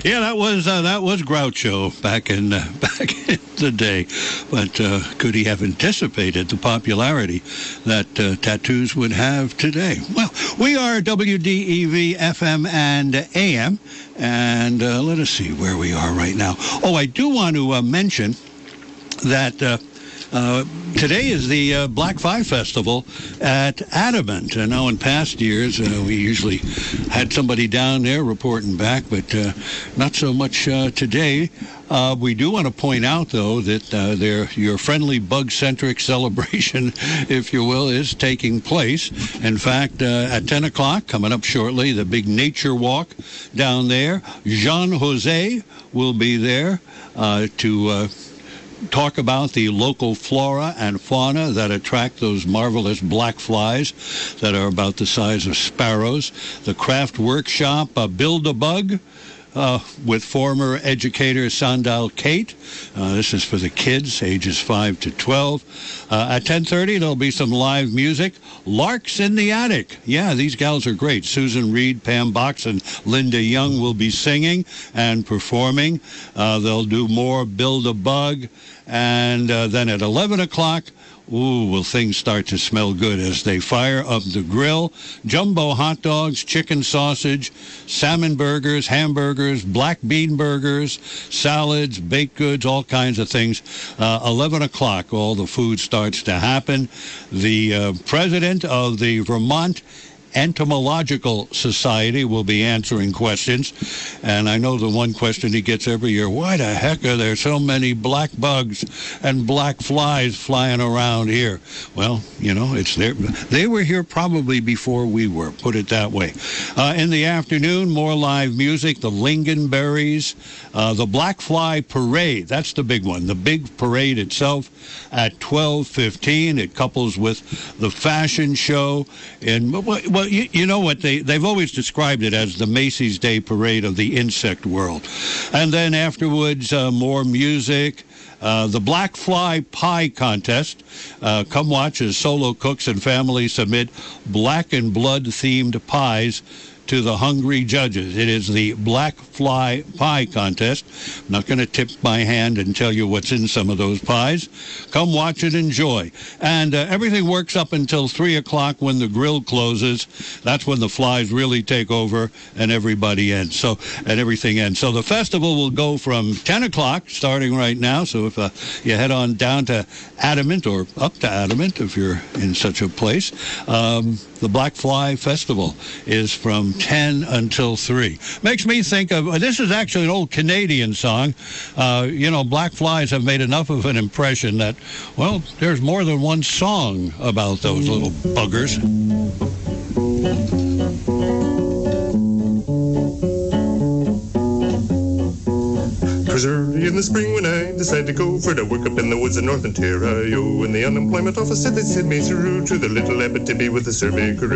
Yeah, that was Groucho back in the day, but could he have anticipated the popularity that tattoos would have today? Well, we are WDEV FM and AM, and let us see where we are right now. Oh, I do want to mention that today is the Black Five Festival at Adamant. I know in past years we usually had somebody down there reporting back, but not so much today. We do want to point out, though, that your friendly bug-centric celebration, if you will, is taking place. In fact, at 10 o'clock, coming up shortly, the big nature walk down there. Jean Jose will be there to talk about the local flora and fauna that attract those marvelous black flies that are about the size of sparrows. The craft workshop, Build a Bug, with former educator Sandal Kate. This is for the kids, ages 5 to 12. At 10:30, there'll be some live music. Larks in the Attic. Yeah, these gals are great. Susan Reed, Pam Box, and Linda Young will be singing and performing. They'll do more Build a Bug. And then at 11 o'clock, will things start to smell good as they fire up the grill. Jumbo hot dogs, chicken sausage, salmon burgers, hamburgers, black bean burgers, salads, baked goods, all kinds of things. 11 o'clock, all the food starts to happen. The president of the Vermont Entomological Society will be answering questions, and I know the one question he gets every year: why the heck are there so many black bugs and black flies flying around here? Well, you know, it's there. They were here probably before we were, put it that way. In the afternoon, more live music, the Lingonberries, the Black Fly Parade. That's the big one, the big parade itself at 12:15. It couples with the fashion show. And well, you know what, they've always described it as the Macy's Day Parade of the insect world. And then afterwards, more music. The Black Fly Pie Contest. Come watch as solo cooks and families submit black and blood-themed pies to the hungry judges. It is the Black Fly Pie Contest. I'm not going to tip my hand and tell you what's in some of those pies. Come watch and enjoy. And everything works up until 3 o'clock when the grill closes. That's when the flies really take over and everybody ends. So, and everything ends. So the festival will go from 10 o'clock, starting right now. So if you head on down to Adamant or up to Adamant, if you're in such a place, the Black Fly Festival is from 10 until 3. Makes me think of, this is actually an old Canadian song. You know, black flies have made enough of an impression that, well, there's more than one song about those little buggers. Twas early in the spring when I decided to go for the work up in the woods of North Ontario. And the unemployment office said they'd send me through to the little Abitibi with the survey crew.